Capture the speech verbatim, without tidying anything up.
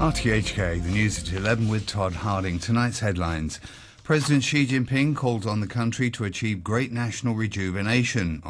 R T H K, the news at eleven with Todd Harding. Tonight's headlines. President Xi Jinping called on the country to achieve great national rejuvenation.